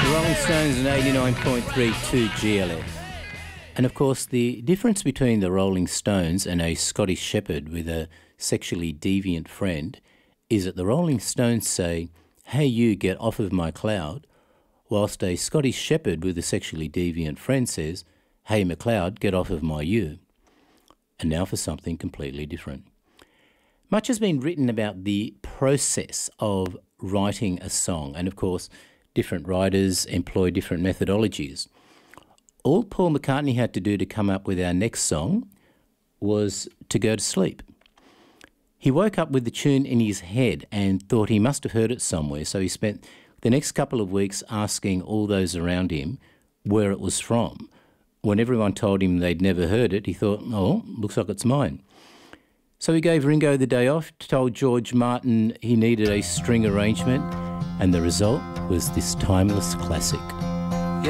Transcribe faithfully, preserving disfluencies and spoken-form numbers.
Rolling Stones and eighty-nine point three two G L F. And of course, the difference between the Rolling Stones and a Scottish shepherd with a sexually deviant friend is that the Rolling Stones say, "Hey, you, get off of my cloud," whilst a Scottish shepherd with a sexually deviant friend says, "Hey, McLeod, get off of my you." And now for something completely different. Much has been written about the process of writing a song, and of course, different writers employ different methodologies. All Paul McCartney had to do to come up with our next song was to go to sleep. He woke up with the tune in his head and thought he must have heard it somewhere, so he spent the next couple of weeks asking all those around him where it was from. When everyone told him they'd never heard it, he thought, oh, looks like it's mine. So he gave Ringo the day off, told George Martin he needed a string arrangement, and the result was this timeless classic.